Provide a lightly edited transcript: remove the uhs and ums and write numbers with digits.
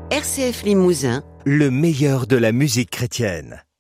RCF Limousin, le meilleur de la musique chrétienne.